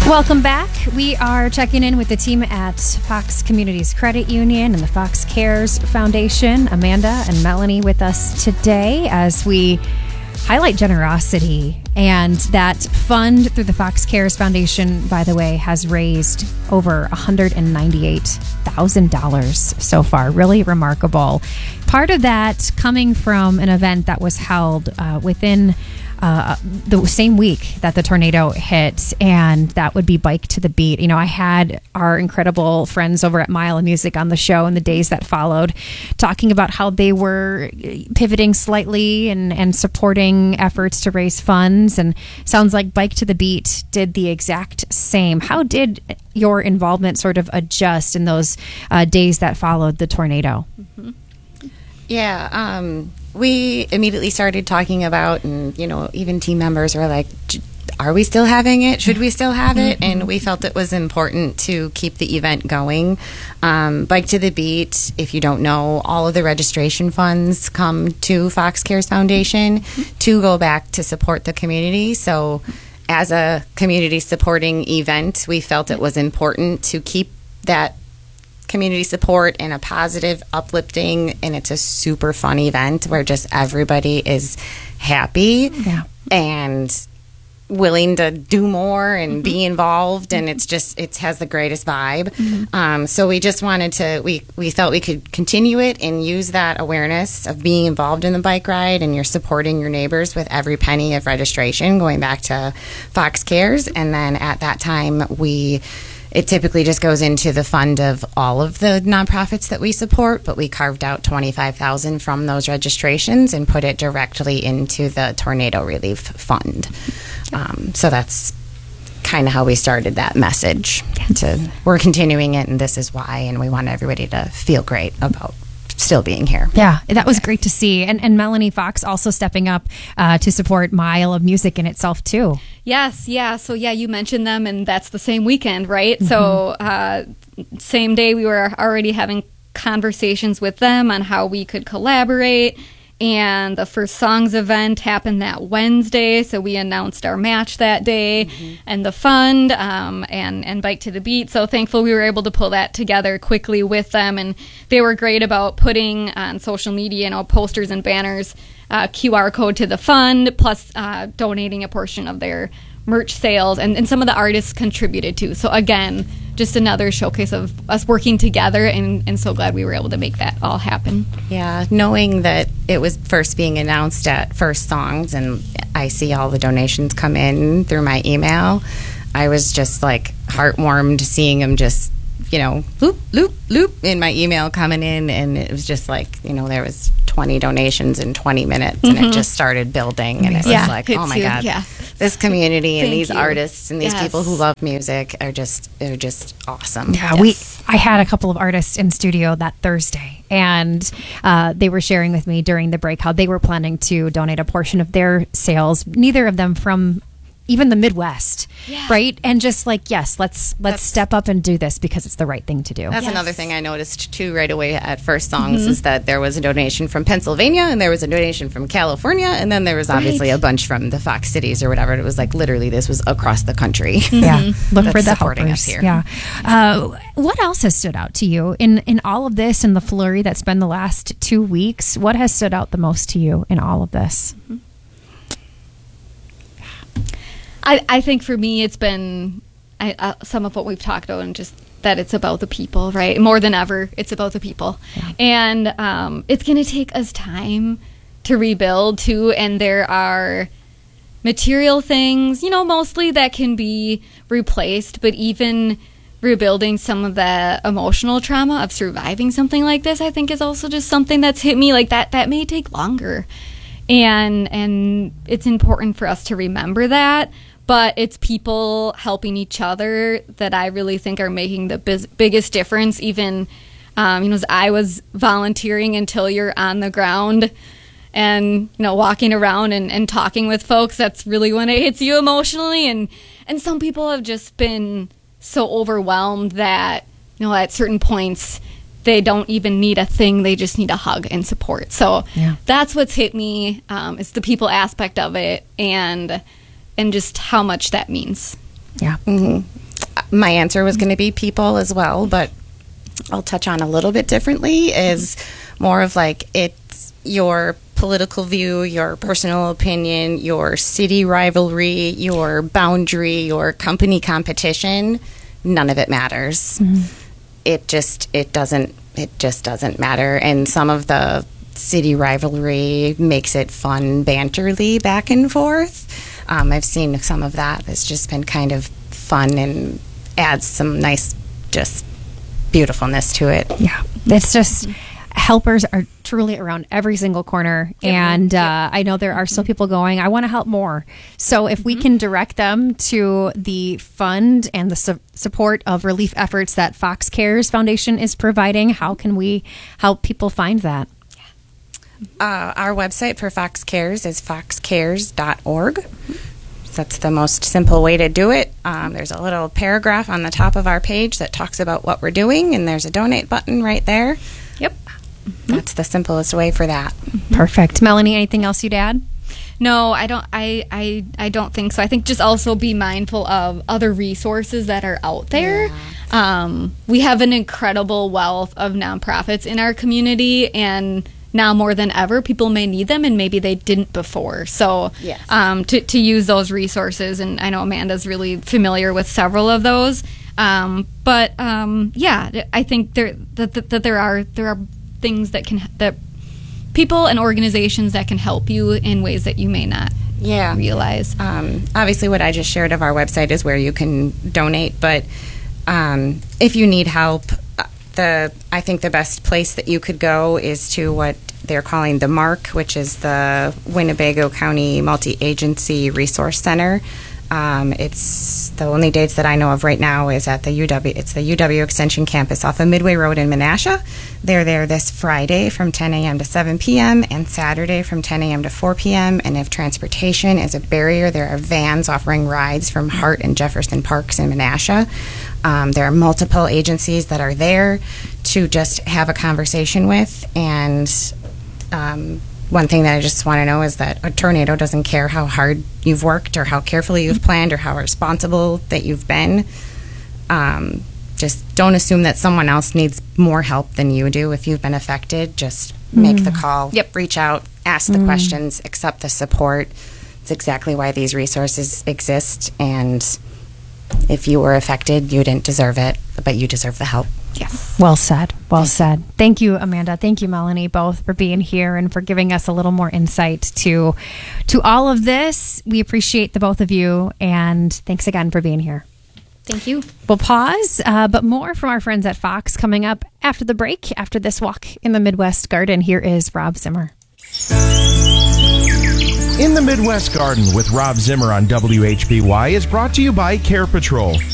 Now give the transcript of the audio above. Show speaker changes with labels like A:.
A: Welcome back. We are checking in with the team at Fox Communities Credit Union and the Fox Cares Foundation. Amanda and Melanie with us today as we highlight generosity. And that fund through the Fox Cares Foundation, by the way, has raised over $198,000 so far. Really remarkable. Part of that coming from an event that was held within the same week that the tornado hit, and that would be Bike to the Beat. You know, I had our incredible friends over at Mile of Music on the show in the days that followed, talking about how they were pivoting slightly and supporting efforts to raise funds, and sounds like Bike to the Beat did the exact same. How did your involvement sort of adjust in those days that followed the tornado?
B: Mm-hmm. Yeah, we immediately started talking about, and, you know, even team members were like, are we still having it? Should we still have it? And we felt it was important to keep the event going. Bike to the Beat, if you don't know, all of the registration funds come to Fox Cares Foundation to go back to support the community. So as a community supporting event, we felt it was important to keep that community support in a positive, uplifting, and it's a super fun event where just everybody is happy and willing to do more and be involved, and it has the greatest vibe. So we just wanted to, we felt we could continue it and use that awareness of being involved in the bike ride, and you're supporting your neighbors with every penny of registration going back to Fox Cares. And then at that time, it typically just goes into the fund of all of the nonprofits that we support, but we carved out $25,000 from those registrations and put it directly into the tornado relief fund. So that's kind of how we started that message. We're continuing it, and this is why, and we want everybody to feel great about still being here.
A: Yeah, that was great to see. And Melanie Fox also stepping up to support Mile of Music in itself too.
C: Yes, yeah. So yeah, you mentioned them, and that's the same weekend, right? So same day we were already having conversations with them on how we could collaborate. And the First Songs event happened that Wednesday, so we announced our match that day, and the fund, and Bike to the Beat. So thankful we were able to pull that together quickly with them, and they were great about putting on social media, you know, posters and banners, QR code to the fund, plus donating a portion of their merch sales, and some of the artists contributed too. So again, just another showcase of us working together, and so glad we were able to make that all happen.
B: Yeah, knowing that it was first being announced at First Songs, and I see all the donations come in through my email, I was just like heartwarmed seeing them just, you know, loop, loop, loop in my email coming in, and it was just like, you know, there was 20 donations in 20 minutes, and it just started building, and it was like, oh my God, this community and these artists and these people who love music they're just awesome.
A: Yeah, I had a couple of artists in studio that Thursday, and they were sharing with me during the break how they were planning to donate a portion of their sales, neither of them from even the Midwest, right? And just like, yes, let's step up and do this because it's the right thing to do.
B: That's another thing I noticed too right away at First Songs is that there was a donation from Pennsylvania, and there was a donation from California, and then there was obviously a bunch from the Fox cities or whatever. It was like literally this was across the country.
A: Yeah, look for the
B: supporting
A: helpers
B: us here.
A: Yeah. What else has stood out to you in all of this, in the flurry that's been the last 2 weeks? What has stood out the most to you in all of this?
C: I think for me, it's been some of what we've talked about, and just that it's about the people, right? More than ever, it's about the people. Yeah. And it's going to take us time to rebuild, too. And there are material things, you know, mostly that can be replaced. But even rebuilding some of the emotional trauma of surviving something like this, I think is also just something that's hit me. Like that may take longer. And it's important for us to remember that. But it's people helping each other that I really think are making the biggest difference. Even, as I was volunteering until you're on the ground and, walking around and talking with folks, that's really when it hits you emotionally. And some people have just been so overwhelmed that, at certain points, they don't even need a thing. They just need a hug and support. So that's what's hit me. It's the people aspect of it and just how much that means.
A: Yeah. Mm-hmm.
B: my answer was going to be people as well, but I'll touch on a little bit differently, is more of like it's your political view, your personal opinion, your city rivalry, your boundary, your company competition. None of it matters. It just doesn't matter. And some of the city rivalry makes it fun banterly back and forth. I've seen some of that that's just been kind of fun and adds some nice, just beautifulness to it.
A: Yeah, it's just helpers are truly around every single corner, and I know there are still people going, I want to help more. So if we can direct them to the fund and the support of relief efforts that Fox Cares Foundation is providing, how can we help people find that?
B: Our website for Fox Cares is foxcares.org. That's the most simple way to do it. There's a little paragraph on the top of our page that talks about what we're doing, and there's a donate button right there.
C: Yep.
B: That's the simplest way for that.
A: Perfect. Melanie, anything else you'd add?
C: No, I don't. I don't think so. I think just also be mindful of other resources that are out there. Yeah. We have an incredible wealth of nonprofits in our community, and now more than ever, people may need them, and maybe they didn't before. So,
B: yes.
C: To use those resources, and I know Amanda's really familiar with several of those. But I think there are things that people and organizations that can help you in ways that you may not realize.
B: Obviously, what I just shared of our website is where you can donate, but if you need help, I think the best place that you could go is to what they're calling the MARC, which is the Winnebago County Multi-Agency Resource Center. It's the only dates that I know of right now is at the UW. It's the UW Extension Campus off of Midway Road in Menasha. They're there this Friday from 10 a.m. to 7 p.m. and Saturday from 10 a.m. to 4 p.m. And if transportation is a barrier, there are vans offering rides from Hart and Jefferson Parks in Menasha. There are multiple agencies that are there to just have a conversation with. And one thing that I just want to know is that a tornado doesn't care how hard you've worked or how carefully you've planned or how responsible that you've been. Just don't assume that someone else needs more help than you do. If you've been affected, just make the call, reach out, ask the questions, accept the support. It's exactly why these resources exist. And if you were affected, you didn't deserve it, but you deserve the help.
A: Yes. Well said. Well said. Thank you, Amanda. Thank you, Melanie, both for being here and for giving us a little more insight to all of this. We appreciate the both of you, and thanks again for being here.
C: Thank you.
A: We'll pause, but more from our friends at Fox coming up after the break, after this walk in the Midwest Garden. Here is Rob Zimmer.
D: In the Midwest Garden with Rob Zimmer on WHBY is brought to you by Care Patrol.